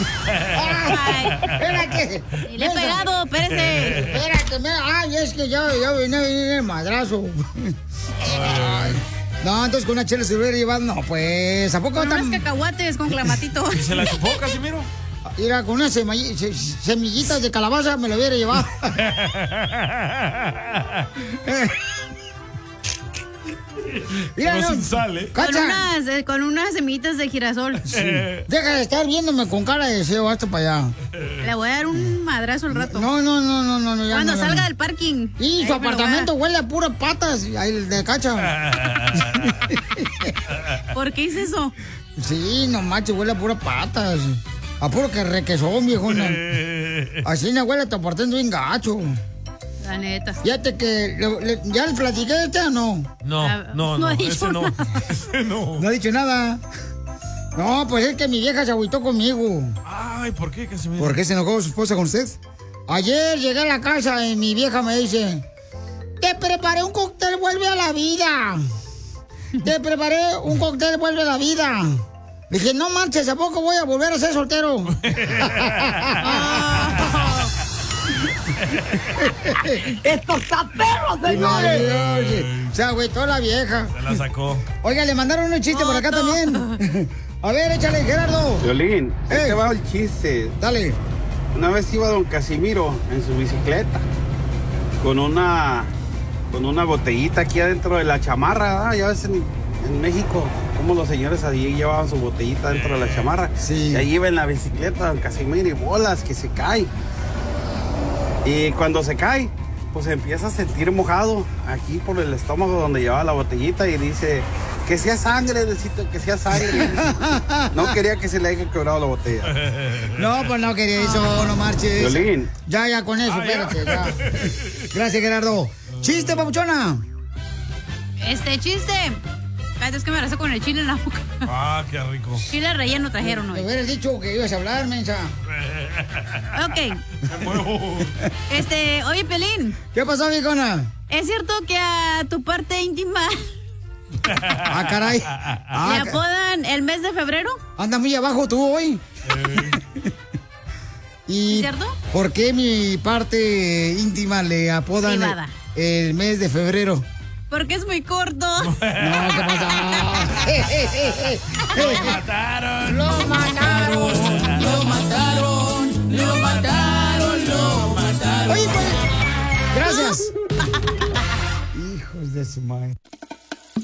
Espérate. Y le he pegado, espérese. Espérate, ay, es que ya viene el madrazo. Ay. No, entonces con una chela se hubiera llevado, no, pues, ¿a poco con tan...? unos cacahuates con clamatito. ¿Y se la chupó, Casimiro? Mira, con unas semillitas de calabaza me lo hubiera llevado. Mira, pero no, sin sal, ¿eh? Con unas semillitas de girasol. Sí. Deja de estar viéndome con cara de deseo, hasta para allá. Le voy a dar un madrazo al rato. No. Ya cuando no, salga del parking. Y su apartamento huele a puras patas. Ahí de cacha. ¿Por qué hice eso? Sí, no manches, huele a puras patas. A puro que requesón, viejo. No. Así no huele a tu apartamento bien gacho. La neta. Fíjate que... ¿Ya les platiqué de este o no? No ha dicho ese nada. Ese no. No ha dicho nada. No, pues es que mi vieja se agüitó conmigo. Ay, ¿por qué, Casimiro? ¿Por qué se enojó su esposa con usted? Ayer llegué a la casa y mi vieja me dice... Te preparé un cóctel, vuelve a la vida. Te preparé un cóctel, vuelve a la vida. Le dije, no marches, ¿a poco voy a volver a ser soltero? ¡Esto está perro, señores! Se agüitó la vieja. Se la sacó. Oiga, le mandaron un chiste por acá también. A ver, échale, Gerardo. Violín, te va el chiste. Dale. Una vez iba don Casimiro en su bicicleta con una botellita aquí adentro de la chamarra, ¿verdad? Ya ves en México como los señores allí llevaban su botellita dentro de la chamarra. Sí. Y ahí iba en la bicicleta don Casimiro y bolas que se cae. Y cuando se cae, pues empieza a sentir mojado aquí por el estómago donde llevaba la botellita y dice, que sea sangre, necesito que sea sangre. No quería que se le haya quebrado la botella. No, pues no quería eso, no marches. Violín. Ya, con eso, espérate, ya. Gracias, Gerardo. ¡Chiste, papuchona! Chiste. Cállate, es que me abrazo con el chile en la boca. Ah, qué rico. Chile relleno trajeron hoy. Te hubieras dicho que ibas a hablar, mensa. Ok. Me muevo. Oye, Pelín. ¿Qué pasó, viejona? ¿Es cierto que a tu parte íntima Ah, caray. le apodan el mes de febrero? Andas muy abajo tú hoy. ¿Y ¿Es cierto? por qué mi parte íntima le apodan el mes de febrero? Porque es muy corto. No, ¿qué pasa? ¡Lo mataron! ¡Lo mataron! ¡Lo mataron! ¡Lo mataron! ¡Lo mataron! Oye, pues, gracias. Hijos de su madre.